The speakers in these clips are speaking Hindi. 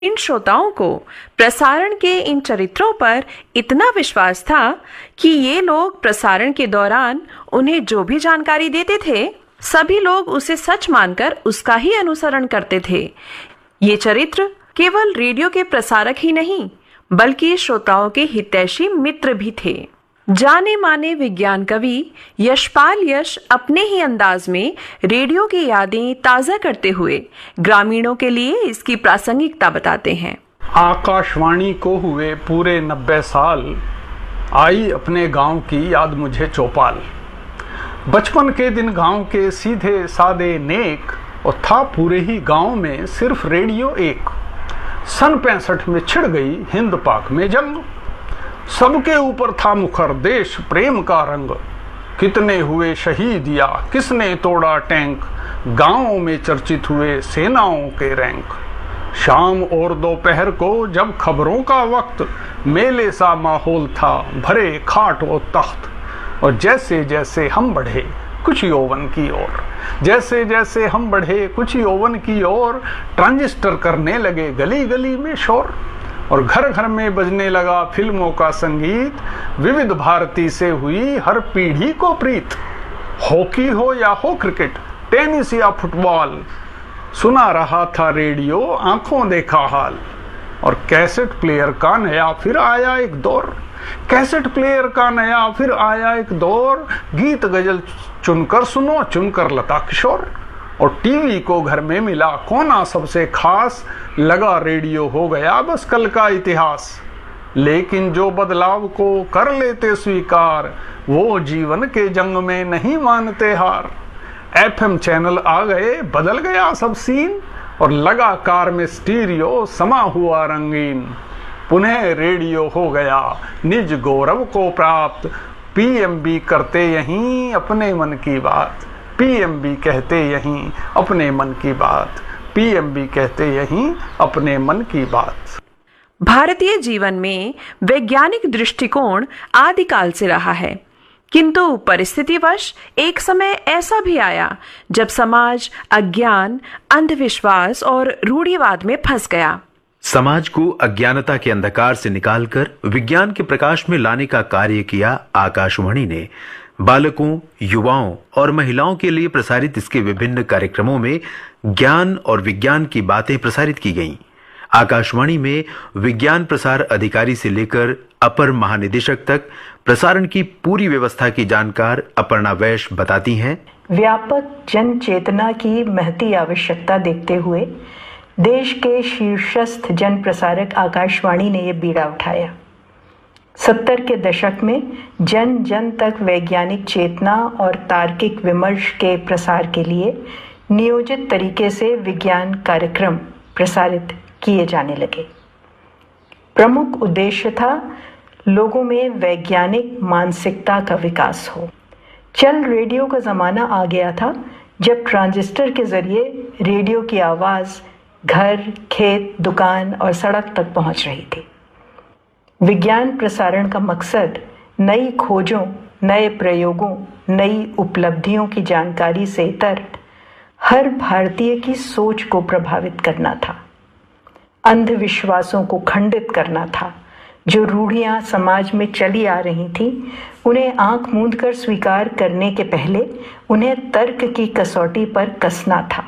इन श्रोताओं को प्रसारण के इन चरित्रों पर इतना विश्वास था कि ये लोग प्रसारण के दौरान उन्हें जो भी जानकारी देते थे, सभी लोग उसे सच मानकर उसका ही अनुसरण करते थे। ये चरित्र केवल रेडियो के प्रसारक ही नहीं, बल्कि श्रोताओं के हितैषी मित्र भी थे। जाने माने विज्ञान कवि यशपाल यश अपने ही अंदाज में रेडियो की यादें ताज़ा करते हुए ग्रामीणों के लिए इसकी प्रासंगिकता बताते हैं। आकाशवाणी को हुए पूरे 90 साल, आई अपने गांव की याद मुझे चौपाल। बचपन के दिन गांव के सीधे सादे नेक, और था पूरे ही गांव में सिर्फ रेडियो एक। सन 65 में छिड़ गई हिंद पाक में जंग, सबके ऊपर था मुखर देश प्रेम का रंग। कितने हुए शहीद या किसने तोड़ा टैंक, गांवों में चर्चित हुए सेनाओं के रैंक। शाम और दोपहर को जब खबरों का वक्त, मेले सा माहौल था भरे खाट और तख्त। और जैसे जैसे हम बढ़े कुछ यौवन की ओर, जैसे जैसे हम बढ़े कुछ यौवन की ओर, ट्रांजिस्टर करने लगे गली गली में शोर। और घर घर में बजने लगा फिल्मों का संगीत, विविध भारती से हुई हर पीढ़ी को प्रीत। हॉकी हो या हो क्रिकेट, टेनिस या फुटबॉल, सुना रहा था रेडियो आंखों देखा हाल। और कैसेट प्लेयर का नया फिर आया एक दौर, कैसेट प्लेयर का नया फिर आया एक दौर। गीत गजल चुनकर सुनो, चुनकर लता किशोर। और टीवी को घर में मिला कोना सबसे खास, लगा रेडियो हो गया बस कल का इतिहास। लेकिन जो बदलाव को कर लेते स्वीकार, वो जीवन के जंग में नहीं मानते हार। एफएम चैनल आ गए, बदल गया सब सीन, और लगा कार में स्टीरियो समा हुआ रंगीन। पुनः रेडियो हो गया निज गौरव को प्राप्त, पीएमबी करते यहीं अपने मन की बात। पीएमबी कहते यहीं अपने मन की बात, पीएमबी कहते यहीं अपने मन की बात। भारतीय जीवन में वैज्ञानिक दृष्टिकोण आदिकाल से रहा है, किंतु परिस्थितिवश एक समय ऐसा भी आया जब समाज अज्ञान, अंधविश्वास और रूढ़िवाद में फंस गया। समाज को अज्ञानता के अंधकार से निकालकर विज्ञान के प्रकाश में लाने का कार्य किया आकाशवाणी ने। बालकों, युवाओं और महिलाओं के लिए प्रसारित इसके विभिन्न कार्यक्रमों में ज्ञान और विज्ञान की बातें प्रसारित की गईं। आकाशवाणी में विज्ञान प्रसार अधिकारी से लेकर अपर महानिदेशक तक प्रसारण की पूरी व्यवस्था की जानकार अपर्णा वैश्य बताती हैं। व्यापक जन चेतना की महती आवश्यकता देखते हुए देश के शीर्षस्थ जन प्रसारक आकाशवाणी ने यह बीड़ा उठाया। 70 के दशक में जन जन तक वैज्ञानिक चेतना और तार्किक विमर्श के प्रसार के लिए नियोजित तरीके से विज्ञान कार्यक्रम प्रसारित किए जाने लगे। प्रमुख उद्देश्य था लोगों में वैज्ञानिक मानसिकता का विकास हो। चल रेडियो का ज़माना आ गया था जब ट्रांजिस्टर के ज़रिए रेडियो की आवाज़ घर, खेत, दुकान और सड़क तक पहुंच रही थी। विज्ञान प्रसारण का मकसद नई खोजों, नए प्रयोगों, नई उपलब्धियों की जानकारी से इतर हर भारतीय की सोच को प्रभावित करना था, अंधविश्वासों को खंडित करना था। जो रूढ़ियां समाज में चली आ रही थीं, उन्हें आंख मूंद कर स्वीकार करने के पहले उन्हें तर्क की कसौटी पर कसना था।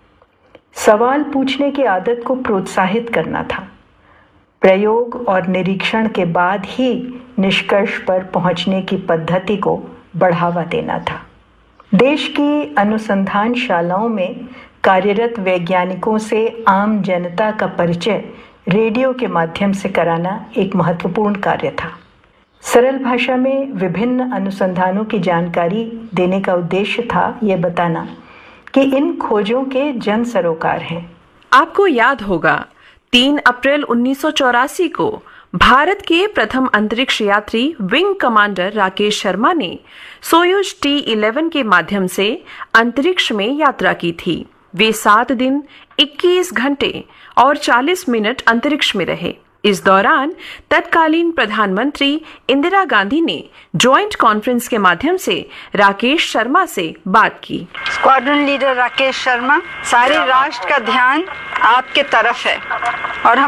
सवाल पूछने की आदत को प्रोत्साहित करना था। प्रयोग और निरीक्षण के बाद ही निष्कर्ष पर पहुंचने की पद्धति को बढ़ावा देना था। देश की अनुसंधान शालाओं में कार्यरत वैज्ञानिकों से आम जनता का परिचय रेडियो के माध्यम से कराना एक महत्वपूर्ण कार्य था। सरल भाषा में विभिन्न अनुसंधानों की जानकारी देने का उद्देश्य था यह बताना कि इन खोजों के जन सरोकार हैं। आपको याद होगा 3 अप्रैल 1984 को भारत के प्रथम अंतरिक्ष यात्री विंग कमांडर राकेश शर्मा ने सोयूज T11 के माध्यम से अंतरिक्ष में यात्रा की थी। वे 7 दिन, 21 घंटे और 40 मिनट अंतरिक्ष में रहे। इस दौरान तत्कालीन प्रधानमंत्री इंदिरा गांधी ने ज्वाइंट कॉन्फ्रेंस के माध्यम से राकेश शर्मा से बात की। स्क्वाड्रन लीडर राकेश शर्मा, सारे राष्ट्र का ध्यान आपके तरफ है और हम